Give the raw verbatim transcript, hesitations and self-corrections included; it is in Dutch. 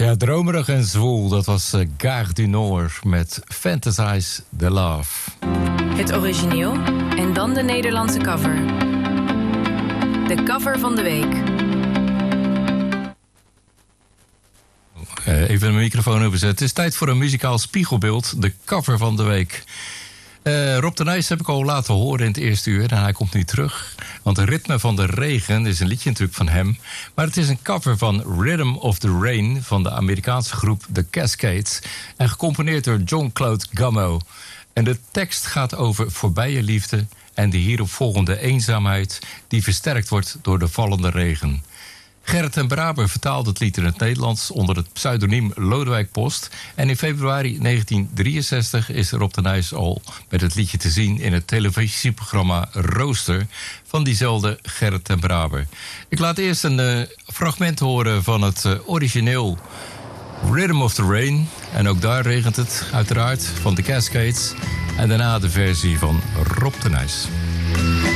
Ja, dromerig en zwoel, dat was uh, Gare du Nord met Fantasize the Love. Het origineel en dan de Nederlandse cover. De cover van de week. Uh, even de microfoon overzetten. Het is tijd voor een muzikaal spiegelbeeld, de cover van de week. Uh, Rob de Nijs heb ik al laten horen in het eerste uur en hij komt nu terug. Want het Ritme van de Regen is een liedje natuurlijk van hem. Maar het is een cover van Rhythm of the Rain van de Amerikaanse groep The Cascades. En gecomponeerd door John Claude Gamo. En de tekst gaat over voorbije liefde en de hieropvolgende eenzaamheid die versterkt wordt door de vallende regen. Gerrit ten Braber vertaalde het lied in het Nederlands onder het pseudoniem Lodewijk Post. En in februari negentien drieënzestig is Rob de Nijs al met het liedje te zien in het televisieprogramma Rooster van diezelfde Gerrit ten Braber. Ik laat eerst een uh, fragment horen van het uh, origineel Rhythm of the Rain. En ook daar regent het uiteraard van de Cascades. En daarna de versie van Rob de Nijs.